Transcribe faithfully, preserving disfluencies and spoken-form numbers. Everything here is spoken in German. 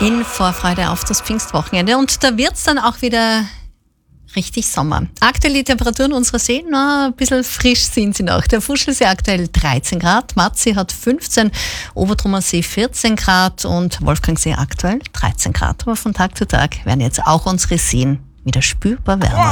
in Vorfreude auf das Pfingstwochenende. Und da wird es dann auch wieder richtig Sommer. Aktuell die Temperaturen unserer Seen, na, ein bisschen frisch sind sie noch. Der Fuschelsee aktuell dreizehn Grad, Matzi hat fünfzehn, Obertrummer See vierzehn Grad und Wolfgangsee aktuell dreizehn Grad. Aber von Tag zu Tag werden jetzt auch unsere Seen wieder spürbar wärmer.